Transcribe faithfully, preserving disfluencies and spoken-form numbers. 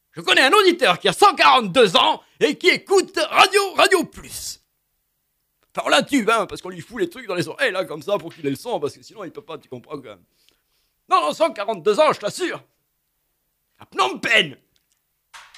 Je connais un auditeur qui a cent quarante-deux ans et qui écoute Radio Radio Plus. Enfin, on l'intube, hein, parce qu'on lui fout les trucs dans les oreilles, là, comme ça, pour qu'il ait le son, parce que sinon, il peut pas, tu comprends, quand même. Non, non, cent quarante-deux ans, je t'assure. À Phnom Penh.